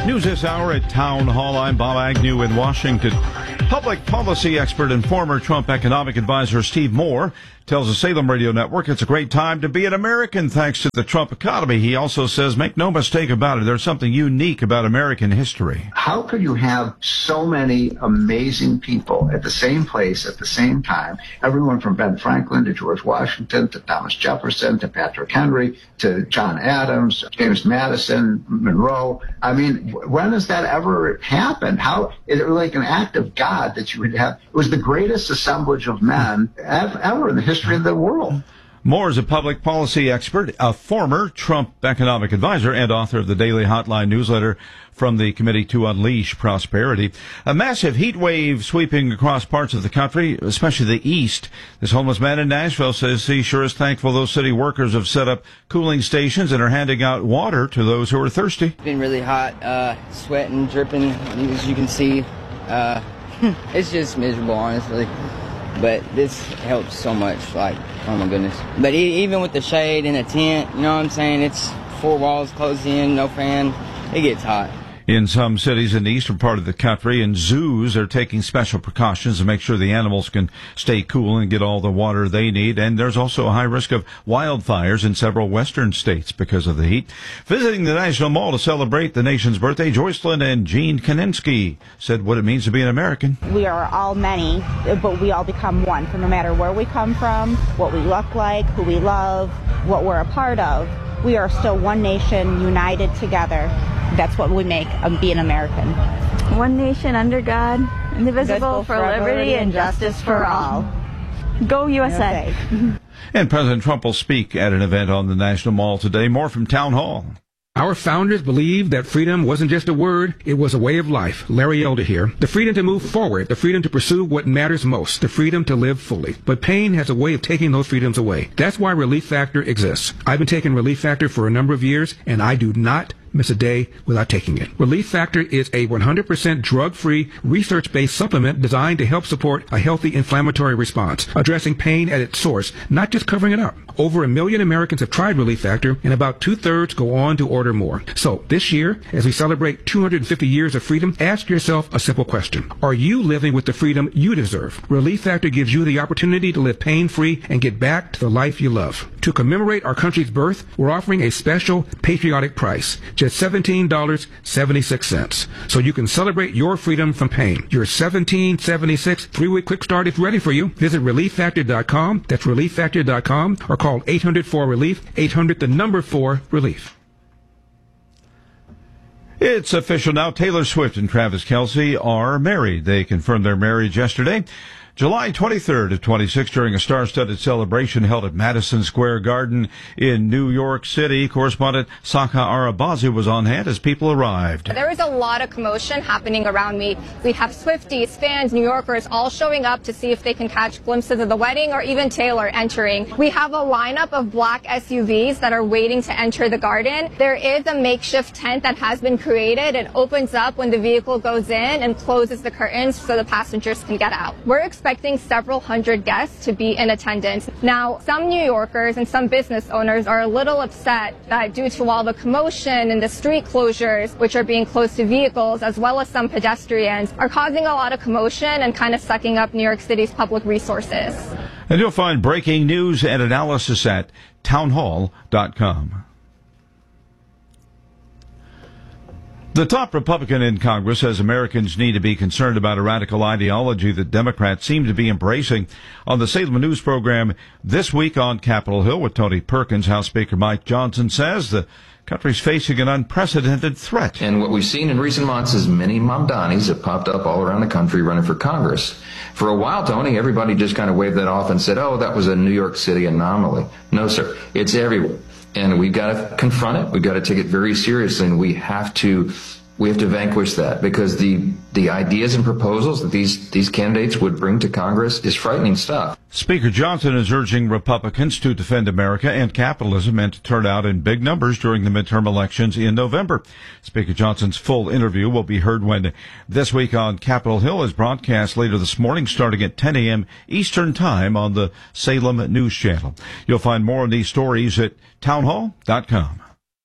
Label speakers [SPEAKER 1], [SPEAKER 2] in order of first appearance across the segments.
[SPEAKER 1] News this hour at Town Hall. I'm Bob Agnew in Washington. Public policy expert and former Trump economic advisor Steve Moore tells the Salem Radio Network it's a great time to be an American thanks to the Trump economy. He also says, make no mistake about it, there's something unique about American history.
[SPEAKER 2] How could you have so many amazing people at the same place at the same time? Everyone from Ben Franklin to George Washington to Thomas Jefferson to Patrick Henry to John Adams, James Madison, Monroe. I mean, when has that ever happened? How is it like an act of God that you would have? It was the greatest assemblage of men ever in the history of the world.
[SPEAKER 1] Moore is a public policy expert, a former Trump economic advisor, and author of the Daily Hotline newsletter from the Committee to Unleash Prosperity. A massive heat wave sweeping across parts of the country, especially the east. This homeless man in Nashville says he sure is thankful those city workers have set up cooling stations and are handing out water to those who are thirsty.
[SPEAKER 3] It's been really hot, sweating, dripping, as you can see. It's just miserable, honestly. But this helps so much, like, oh my goodness. But even with the shade and the tent, you know what I'm saying? It's four walls closed in, no fan. It gets hot.
[SPEAKER 1] In some cities in the eastern part of the country, and zoos are taking special precautions to make sure the animals can stay cool and get all the water they need. And there's also a high risk of wildfires in several western states because of the heat. Visiting the National Mall to celebrate the nation's birthday, Joycelyn and Gene Kaninsky said what it means to be an American.
[SPEAKER 4] We are all many, but we all become one. So no matter where we come from, what we look like, who we love, what we're a part of, we are still one nation united together. That's what we make being American.
[SPEAKER 5] One nation under God, indivisible, for liberty and justice for all. Go USA.
[SPEAKER 1] And President Trump will speak at an event on the National Mall today. More from Town Hall.
[SPEAKER 6] Our founders believed that freedom wasn't just a word, it was a way of life. Larry Elder here. The freedom to move forward, the freedom to pursue what matters most, the freedom to live fully. But pain has a way of taking those freedoms away. That's why Relief Factor exists. I've been taking Relief Factor for a number of years, and I do not miss a day without taking it. Relief Factor is a 100% drug-free, research-based supplement designed to help support a healthy inflammatory response, addressing pain at its source, not just covering it up. Over 1 million Americans have tried Relief Factor, and about 2/3 go on to order more. So this year, as we celebrate 250 years of freedom, ask yourself a simple question. Are you living with the freedom you deserve? Relief Factor gives you the opportunity to live pain-free and get back to the life you love. To commemorate our country's birth, we're offering a special patriotic price. Just $17.76. So you can celebrate your freedom from pain. Your $17.76 3-week quick start is ready for you. Visit ReliefFactor.com. That's ReliefFactor.com or call 800-4-RELIEF, 800-4-RELIEF.
[SPEAKER 1] It's official now. Taylor Swift and Travis Kelce are married. They confirmed their marriage yesterday. July 23rd of 26 during a star-studded celebration held at Madison Square Garden in New York City. Correspondent Saka Arabazi was on hand as people arrived.
[SPEAKER 7] There is a lot of commotion happening around me. We have Swifties, fans, New Yorkers all showing up to see if they can catch glimpses of the wedding or even Taylor entering. We have a lineup of black SUVs that are waiting to enter the garden. There is a makeshift tent that has been created. It opens up when the vehicle goes in and closes the curtains so the passengers can get out. We're expecting several hundred guests to be in attendance. Now, some New Yorkers and some business owners are a little upset that due to all the commotion and the street closures, which are being closed to vehicles, as well as some pedestrians, are causing a lot of commotion and kind of sucking up New York City's public resources.
[SPEAKER 1] And you'll find breaking news and analysis at townhall.com. The top Republican in Congress says Americans need to be concerned about a radical ideology that Democrats seem to be embracing. On the Salem News program this week on Capitol Hill with Tony Perkins, House Speaker Mike Johnson says the country's facing an unprecedented threat.
[SPEAKER 8] And what we've seen in recent months is many Mamdanis have popped up all around the country running for Congress. For a while, Tony, everybody just kind of waved that off and said, oh, that was a New York City anomaly. No, sir. It's everywhere. And we've got to confront it. We've got to take it very seriously, and we have to vanquish that, because the ideas and proposals that these candidates would bring to Congress is frightening stuff.
[SPEAKER 1] Speaker Johnson is urging Republicans to defend America and capitalism and to turn out in big numbers during the midterm elections in November. Speaker Johnson's full interview will be heard when This Week on Capitol Hill is broadcast later this morning starting at 10 a.m. Eastern Time on the Salem News Channel. You'll find more of these stories at townhall.com.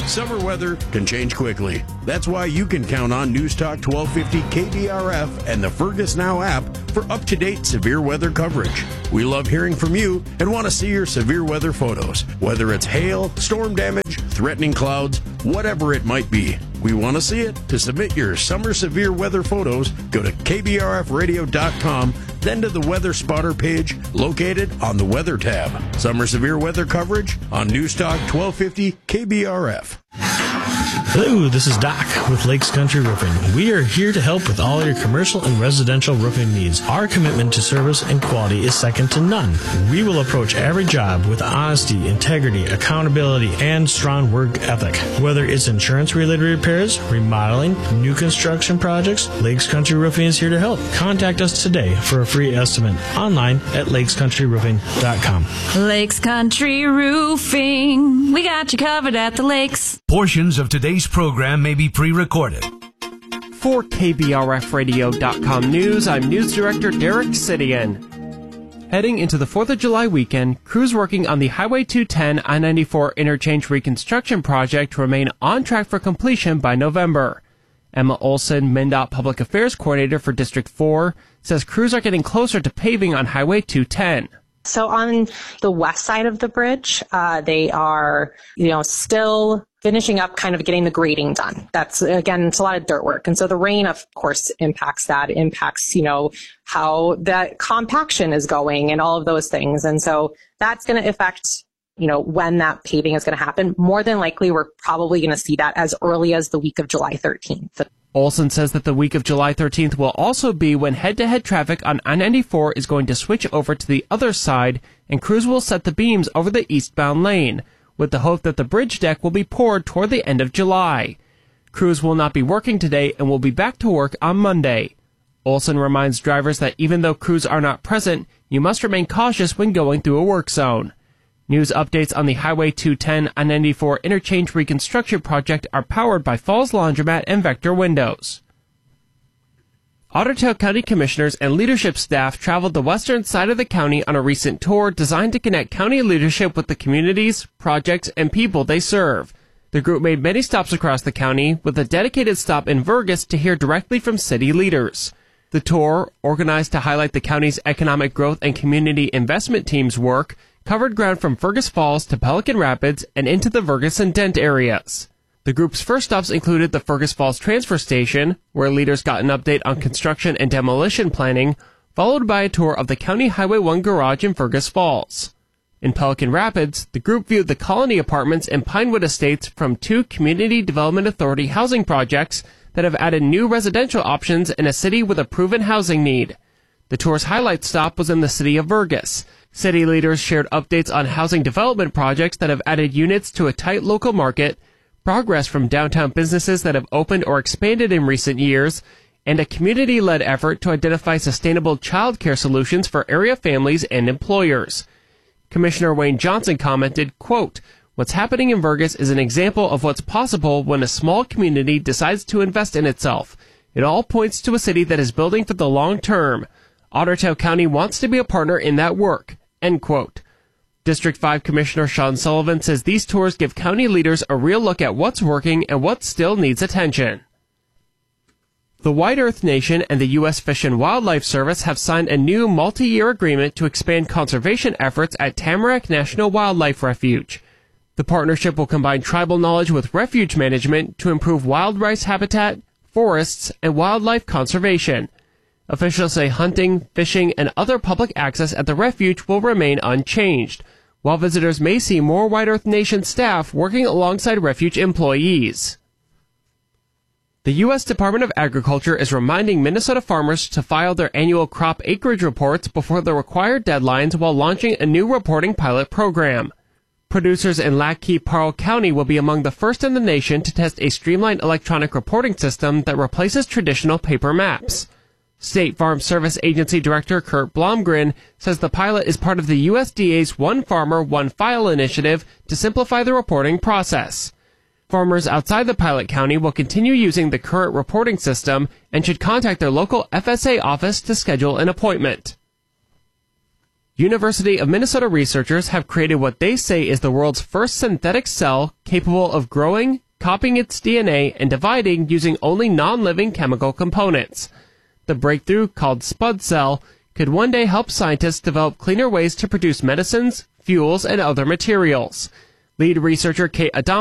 [SPEAKER 9] Summer weather can change quickly. That's why you can count on News Talk 1250 KBRF and the Fergus Now app for up-to-date severe weather coverage. We love hearing from you and want to see your severe weather photos, whether it's hail, storm damage, threatening clouds, whatever it might be. We want to see it. To submit your summer severe weather photos, go to kbrfradio.com, then to the Weather Spotter page located on the Weather tab. Summer severe weather coverage on News Talk 1250 KBRF.
[SPEAKER 10] Hello, this is Doc with Lakes Country Roofing. We are here to help with all your commercial and residential roofing needs. Our commitment to service and quality is second to none. We will approach every job with honesty, integrity, accountability, and strong work ethic. Whether it's insurance-related repairs, remodeling, new construction projects, Lakes Country Roofing is here to help. Contact us today for a free estimate online at lakescountryroofing.com.
[SPEAKER 11] Lakes Country Roofing. We got you covered at the lakes.
[SPEAKER 12] Portions of today's program may be pre-recorded.
[SPEAKER 13] For KBRFradio.com News, I'm News Director Derek Sidian. Heading into the 4th of July weekend, crews working on the Highway 210 I-94 interchange reconstruction project remain on track for completion by November. Emma Olson, MnDOT Public Affairs Coordinator for District 4, says crews are getting closer to paving on Highway 210.
[SPEAKER 14] So on the west side of the bridge, they are, still finishing up kind of getting the grading done. That's, again, it's a lot of dirt work. And so the rain, of course, impacts that, how that compaction is going and all of those things. And so that's going to affect, when that paving is going to happen. More than likely, we're probably going to see that as early as the week of July 13th.
[SPEAKER 13] Olson says that the week of July 13th will also be when head-to-head traffic on I-94 is going to switch over to the other side, and crews will set the beams over the eastbound lane, with the hope that the bridge deck will be poured toward the end of July. Crews will not be working today and will be back to work on Monday. Olson reminds drivers that even though crews are not present, you must remain cautious when going through a work zone. News updates on the Highway 210 I-94 interchange reconstruction project are powered by Falls Laundromat and Vector Windows. Otter Tail County commissioners and leadership staff traveled the western side of the county on a recent tour designed to connect county leadership with the communities, projects, and people they serve. The group made many stops across the county, with a dedicated stop in Vergas to hear directly from city leaders. The tour, organized to highlight the county's economic growth and community investment team's work, covered ground from Fergus Falls to Pelican Rapids and into the Vergas and Dent areas. The group's first stops included the Fergus Falls Transfer Station, where leaders got an update on construction and demolition planning, followed by a tour of the County Highway 1 garage in Fergus Falls. In Pelican Rapids, the group viewed the Colony Apartments and Pinewood Estates from 2 Community Development Authority housing projects that have added new residential options in a city with a proven housing need. The tour's highlight stop was in the city of Vergas. City leaders shared updates on housing development projects that have added units to a tight local market, progress from downtown businesses that have opened or expanded in recent years, and a community-led effort to identify sustainable child care solutions for area families and employers. Commissioner Wayne Johnson commented, quote, "What's happening in Vergas is an example of what's possible when a small community decides to invest in itself. It all points to a city that is building for the long term. Otter Tail County wants to be a partner in that work." End quote. District 5 Commissioner Sean Sullivan says these tours give county leaders a real look at what's working and what still needs attention. The White Earth Nation and the U.S. Fish and Wildlife Service have signed a new multi-year agreement to expand conservation efforts at Tamarack National Wildlife Refuge. The partnership will combine tribal knowledge with refuge management to improve wild rice habitat, forests, and wildlife conservation. Officials say hunting, fishing, and other public access at the refuge will remain unchanged, while visitors may see more White Earth Nation staff working alongside refuge employees. The U.S. Department of Agriculture is reminding Minnesota farmers to file their annual crop acreage reports before the required deadlines while launching a new reporting pilot program. Producers in Lac-Qui-Parle County will be among the first in the nation to test a streamlined electronic reporting system that replaces traditional paper maps. State Farm Service Agency Director Kurt Blomgren says the pilot is part of the USDA's One Farmer, One File initiative to simplify the reporting process. Farmers outside the pilot county will continue using the current reporting system and should contact their local FSA office to schedule an appointment. University of Minnesota researchers have created what they say is the world's first synthetic cell capable of growing, copying its DNA, and dividing using only non-living chemical components. The breakthrough, called Spud Cell, could one day help scientists develop cleaner ways to produce medicines, fuels, and other materials. Lead researcher Kate Adam